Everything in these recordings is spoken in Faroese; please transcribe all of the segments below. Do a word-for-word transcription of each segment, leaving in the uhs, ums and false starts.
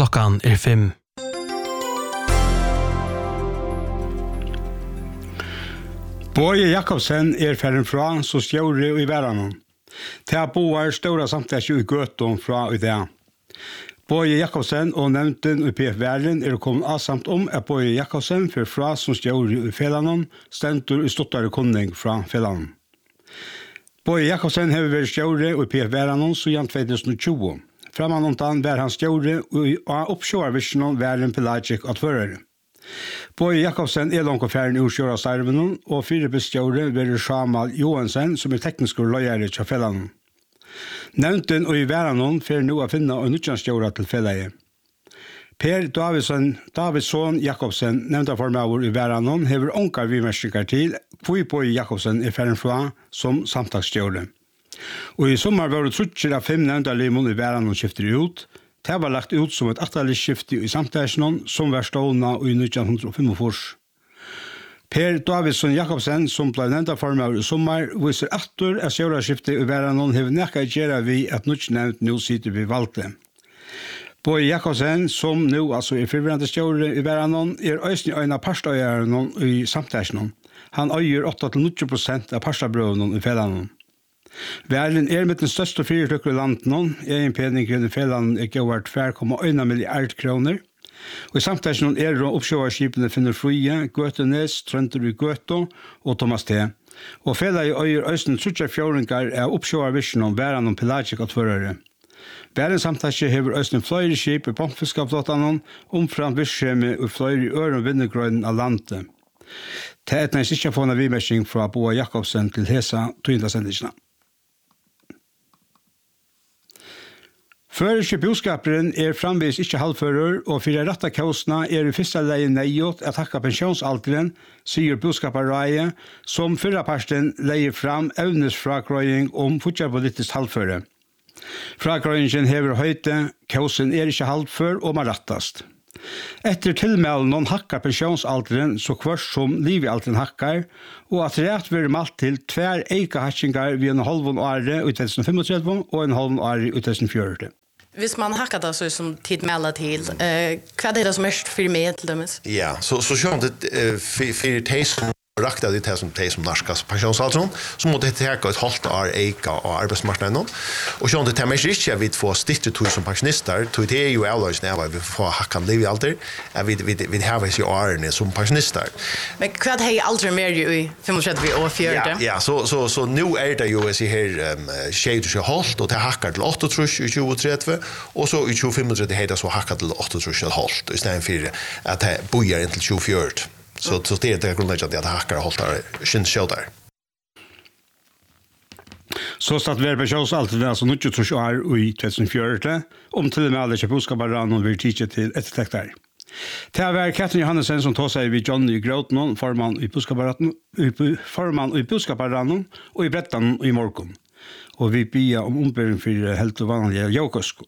Klockan är fem. Boje Jakobsen er ferden fra så stjåre i verden. Til boer stora samtidig i gøten fra i det. Boje Jakobsen og nevnten i P F Verden er kommet avsamt om at Boje Jakobsen for fra som stjåre i Felanen stendur i ståttare kunding fra Felanen. Boje Jakobsen har vært stjåre i P F Verden siden tjugo tjue. Framanontan var han stjåre og oppsjåarvisjonen Verden Pelagic at førere. Boje Jakobsen er langt ferden ur kjørastarven, og fire bestjåre var Shamal Johansen, som er teknisk løyere til Felanen. Nevnten og i Veranon fer nå å finne og nødjanstjåre til Felaie. Per Davidsson, Davidsson Jakobsen, nevnte formøver i Veranon, hever ånker vimerstikker til hvor Boje Jakobsen er ferden fra som samtaksstjåre. Og i sommer var det trutcher av fem nevnte limon i Veranon skifter ut. Det var lagt ut som et atterlig skifte i samtagsjonen som var stående i nitton fyrtifem. Per Davidsson Jakobsen, som ble nevnt formøver i sommer, viser atter at sjårarskiftet i Veranon har nekket gjøre vi at noe nevnt nå sitter vi valgte. Boje Jakobsen, som nå altså er frivillig sjåre i Veranon, er øyne øyne av parstøyerne i samtagsjonen. Han øyer åtte til nitti prosent av parstabrøvene i Felanen. Verden er med den største fyrtrykker i landet, egenpenningen i Felanen er gøvart två komma en milliard kroner. Og i samtidig er det oppsjåarskipene finner frie, Gøtenes, Trønder i Gøto og Thomas T. Og Felaie øyer øyne trutcher fjordingar av oppsjåarvisjonen Verden Pelagic at førere. Verden samtidig hever øyne flere skip i pumpfiskapflottene, omfram virksomhet og flere i øren vinnergrøyden av landet. Det er etnæs ikke få en vimersing fra Boje Jakobsen til Hesa tøyndasendisene. Føriske bioskaperen er framvis ikke halvfører, og for rette kausene er i første leie nøyot at takka pensjonsalderen, sier bioskaperreie, som fyrre parten leier fram evnesfrakrøying om fortsatt politisk halvfører. Frakrøyingen hever høyte, kausen er ikke halvfør og må rettast. Etter tilmelen hakkar pensjonsalderen så kvart som livalderen hakkar, og at rett vil malt til tver eika hatchingar ved en halvån åre i tjugo trettifem og en halvån åre i tjugo fjorten. Hvis man hackar det så som tid melder til, eh, hva er det som er mest for med til dem? Ja, så så sjön det för det som rakta det som det som narskas pensionsaldern så måste det ta ett halvt år eka och arbetsmarknaden och sjön det tämmer inte vi får stitta till som pensionister till det är ju alls när vi får hacka liv alter vi vi vi har ju år som pensionister. Men vad har jag aldrig mer ju trettiofem och fjorton? Ja, ja, så så så nu är det ju så här shade så halt och det hackar till åtta tjugo trettio och så i tjugofem det heter så hackar till åtta halt istället för att det bojar inte till tjugo fjorton. Så så det är det grundläggande att hackar och hållar skin shoulder. Så start vi på shows alltid alltså nu tror jag är i tjugo fjorton om till med alla köpskaparan och vill teacha till ett tektar. Det var Katrin Johansen som tog sig vid Johnny Grothman, forman i buskaparaten, forman i buskaparan och i Brettan i morgon. Och vi bia om ombering för helt vanliga jokosko.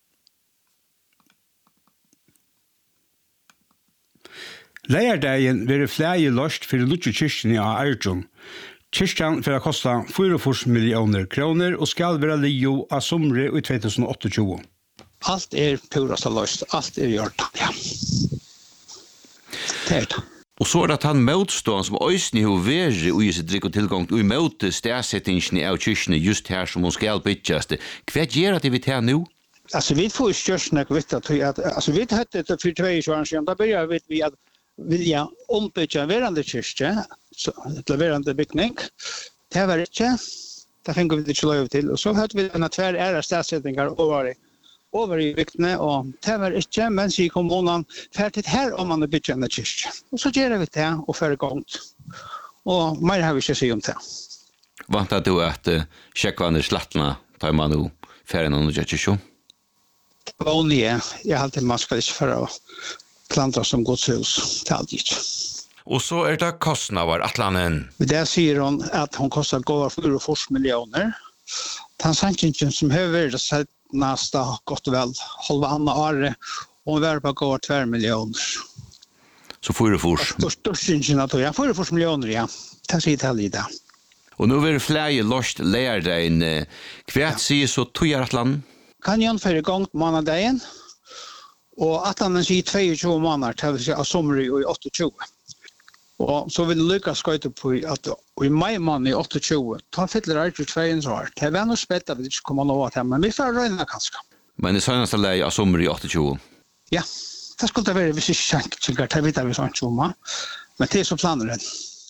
Leierdagen vil flere løst for Lutsje kyrkjen i Arjun. Kyrkjen vil kosta fyrtiofyra millioner kroner og skal være lio av somre i tjugo tjugosju. Alt er purast løst, alt er gjort, ja. Det er det. Og så er det at han motstående som øyne har vært og gitt drikk og tilgang og i møte stedsettingene av kyrkjene just her som hun skal bytjes. Hva gjør det vi tar nå? Altså, vi får størstene vitt at altså, vi har hatt det for tjugo år siden, da begynner vi at vilja ombyggja verande kyrkje, til verande bygning. Det var ikke, det fengar vi ikke lov til. Og så hadde vi denne tver ære stedsettingar over, over i bygdene, og det var ikke, mens i kommunen ferdig her om man er bygget en kyrkje. Og så gjør vi det, og fører gongt. Og mer har vi ikke si om det. Vantar du at uh, sjekkvannet slattene tar man nå ferdig noen kyrkje? Vanlige, jeg har alltid man skal ikke føre klandra som godshus till allt gitt. Och så är det kostnader atlanen. Det säger hon att hon kostar gåva fyrtiofyra miljoner. Tansankingen som höver sett nästa gott väl halva andra år och värde på gåva två miljoner. Så fyrtiofyra. Störstingen att jag fyrtiofyra miljoner ja. Det säger det lite. Och nu är det fler lost lärdagen. Kvärt säger så tojar atlan. Kan jag för igång månaden. Og at han sier tjueto måneder til å sommer i tjueåtte. Og så vil det lykkes skøyte på at i mai måned i tjueåtte, ta fyller det tjueens år. Det er noe spett at vi ikke kommer noe til, men vi får røyne kanskje. Men det søneste lei av sommer i tjueåtte? Ja, det skulle det være hvis vi ikke kjenker, det vet vi sånn tjueåtte. Men det er så planer det.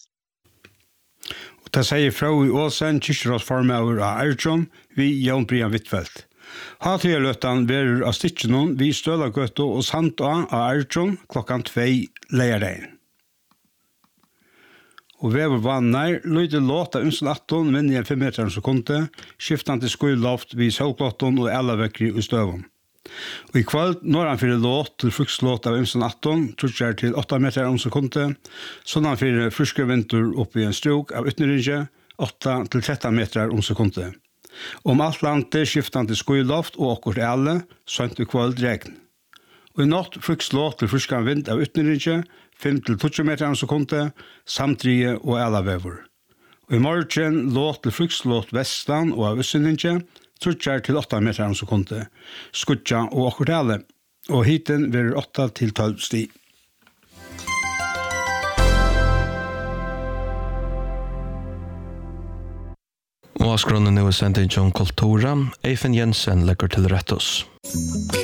Og det sier fra i Åsen, kyrkjerådsformer av Erjon, vi Jan Brian Wittfeldt. Hatreløtten verer av stikkenen vi Stølagøto og Santa av Erjon klokkan tvei leierdeien. Og vever vannar, løyde låt av unsen atton, men i en fem meter sekunde, skiftan til skuiloft vi Sølklotton og Ellavekkri i støvun. Og i kveld, når han fyrir låt til frukslåt av unsen atton, trutjar til åtta meter om sekunde, sånn han fyrir friske vinter opp i en strok av ytterrinje, åtta til tretton meter om sekunde. Om alt landet skiftan til skuiloft og okkurt elle, sånt i kveld regn. Og i natt frukslåt til friske vind av ytterrinje, fem til tjueto meter om sekunde, samtrige og Ellavever. Og i morgen låt til frukslåt vestan og av Øsseninje, trutjar til åtta meter om sekunde, skutja og okkurtale, og hiten verer åtta til tolv sti. Og skronen er sendt inn John Kultura, Eifen Jensen legger til rettos.